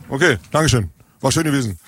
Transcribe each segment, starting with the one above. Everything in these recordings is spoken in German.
Okay, Dankeschön. War schön gewesen.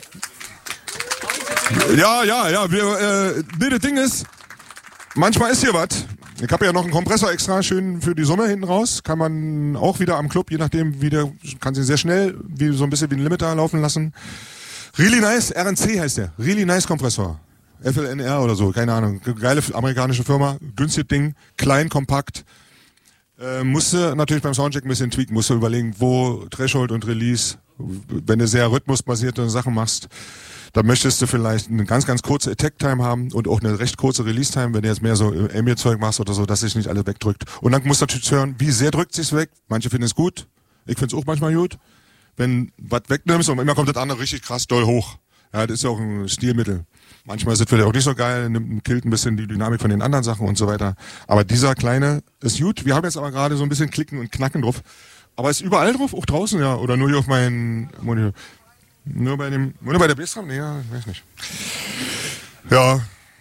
Ja. Das Ding ist, manchmal ist hier was. Ich habe ja noch einen Kompressor extra schön für die Summe hinten raus. Kann man auch wieder am Club, je nachdem, kann sie sehr schnell, so ein bisschen wie ein Limiter laufen lassen. Really nice, RNC heißt der. Really nice Kompressor. FLNR oder so, keine Ahnung. Geile amerikanische Firma, günstiges Ding, klein, kompakt. Musste natürlich beim Soundcheck ein bisschen tweaken, musste überlegen, wo Threshold und Release, wenn du sehr rhythmusbasierte Sachen machst, dann möchtest du vielleicht eine ganz, ganz kurze Attack-Time haben und auch eine recht kurze Release-Time, wenn du jetzt mehr so Ambient-Zeug machst oder so, dass sich nicht alles wegdrückt. Und dann musst du natürlich hören, wie sehr drückt sich's weg. Manche finden es gut, ich finde es auch manchmal gut. Wenn was wegnimmst und immer kommt das andere richtig krass doll hoch. Ja, das ist ja auch ein Stilmittel. Manchmal ist es vielleicht auch nicht so geil, killt ein bisschen die Dynamik von den anderen Sachen und so weiter. Aber dieser kleine ist gut. Wir haben jetzt aber gerade so ein bisschen Klicken und Knacken drauf. Aber ist überall drauf? Auch draußen, ja? Oder nur hier auf meinen Monitor? Nur bei der Bassdrum? Nee, ja, weiß nicht. Ja.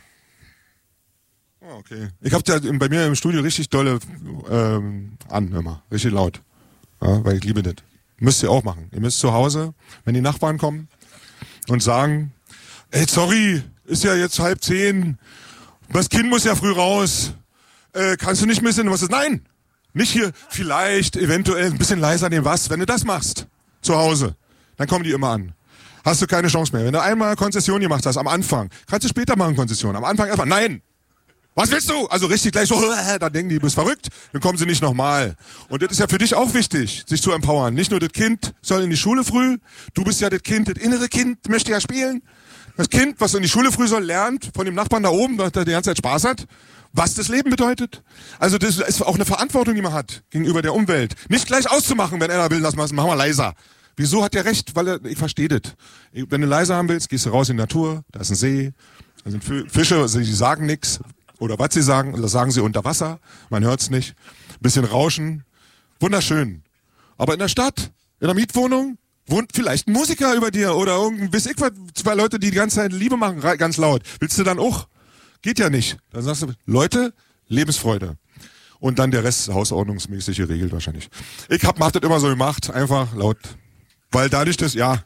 Oh, okay. Ich hab ja bei mir im Studio richtig dolle an, immer. Richtig laut. Ja, weil ich liebe das. Müsst ihr auch machen. Ihr müsst zu Hause, wenn die Nachbarn kommen und sagen, ey, sorry, ist ja jetzt 9:30, das Kind muss ja früh raus, kannst du nicht ein bisschen was ist? Nein, nicht hier, vielleicht, eventuell ein bisschen leiser nehmen, was, wenn du das machst, zu Hause, dann kommen die immer an. Hast du keine Chance mehr. Wenn du einmal Konzession gemacht hast, am Anfang, kannst du später machen Konzession, am Anfang erstmal, nein, was willst du? Also richtig gleich so, dann denken die, du bist verrückt, dann kommen sie nicht nochmal. Und das ist ja für dich auch wichtig, sich zu empowern. Nicht nur das Kind soll in die Schule früh, du bist ja das Kind, das innere Kind möchte ja spielen. Das Kind, was in die Schule früh soll, lernt von dem Nachbarn da oben, dass der die ganze Zeit Spaß hat, was das Leben bedeutet. Also das ist auch eine Verantwortung, die man hat gegenüber der Umwelt. Nicht gleich auszumachen, wenn einer will, lass mal, machen wir leiser. Wieso hat der recht? Weil ich verstehe das. Wenn du leiser haben willst, gehst du raus in die Natur, da ist ein See, da sind Fische, die sagen nichts. Oder was sie sagen, das sagen sie unter Wasser, man hört's nicht. Bisschen Rauschen, wunderschön. Aber in der Stadt, in der Mietwohnung, wohnt vielleicht ein Musiker über dir oder irgendein, weiß ich was, zwei Leute, die ganze Zeit Liebe machen, ganz laut. Willst du dann auch? Geht ja nicht. Dann sagst du, Leute, Lebensfreude. Und dann der Rest hausordnungsmäßig geregelt wahrscheinlich. Ich hab das immer so gemacht, einfach laut. Weil dadurch das, ja.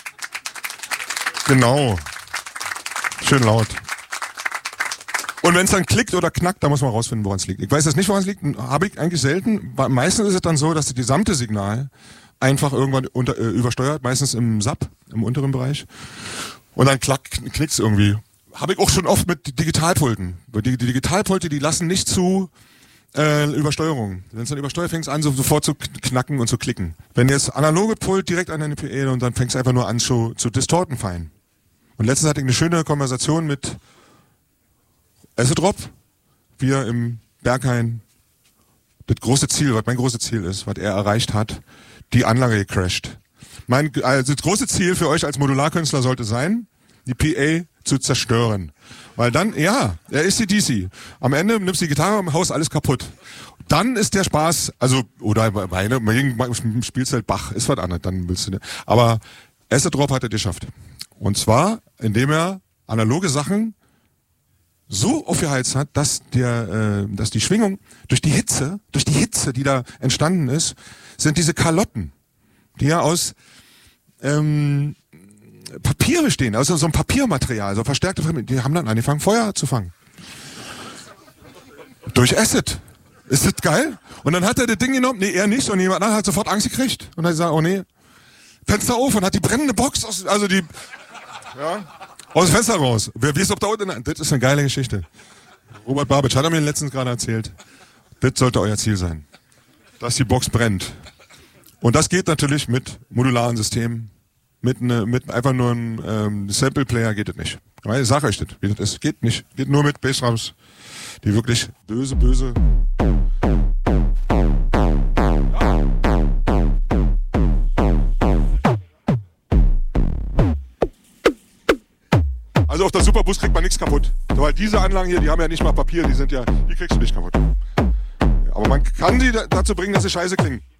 Genau. Schön laut. Und wenn es dann klickt oder knackt, dann muss man rausfinden, woran es liegt. Ich weiß jetzt nicht, woran es liegt, habe ich eigentlich selten. Meistens ist es dann so, dass das gesamte Signal einfach irgendwann übersteuert, meistens im SAP, im unteren Bereich. Und dann knickt's irgendwie. Habe ich auch schon oft mit Digitalpulten. Die Digitalpulte, die lassen nicht zu Übersteuerung. Wenn es dann übersteuert, fängt es an, sofort zu knacken und zu klicken. Wenn jetzt analoge Pult direkt an eine PA und dann fängt es einfach nur an zu distorten fein. Und letztens hatte ich eine schöne Konversation mit Acid-Drop, wir im Berghain, das große Ziel, was mein großes Ziel ist, was er erreicht hat, die Anlage gecrashed. Also das große Ziel für euch als Modularkünstler sollte sein, die PA zu zerstören. Weil dann, ja, er ist die DC. Am Ende nimmst du die Gitarre im Haus, alles kaputt. Dann ist der Spaß, also, oder spielst halt Bach, ist was anderes, dann willst du, aber Acid-Drop hat er geschafft. Und zwar, indem er analoge Sachen so aufgeheizt hat, dass die Schwingung durch die Hitze, die da entstanden ist, sind diese Kalotten, die ja aus Papier bestehen, also so ein Papiermaterial, so verstärkte Fremde, die haben dann angefangen, Feuer zu fangen. Durch Acid. Ist das geil? Und dann hat er das Ding genommen, nee, er nicht, und jemand anderes hat sofort Angst gekriegt. Und dann hat er gesagt, oh nee, Fenster auf und hat die brennende Box aus dem Fenster raus. Wer weiß, ob da unten, das ist eine geile Geschichte. Robert Babitsch hat er mir letztens gerade erzählt. Das sollte euer Ziel sein. Dass die Box brennt. Und das geht natürlich mit modularen Systemen. Mit einfach nur einem Sample-Player geht das nicht. Ich sag euch das, wie das ist. Geht nicht. Geht nur mit Bassdrums, die wirklich böse. Also auf der Superbus kriegt man nichts kaputt. Weil diese Anlagen hier, die haben ja nicht mal Papier, die kriegst du nicht kaputt. Aber man kann die dazu bringen, dass sie scheiße klingen.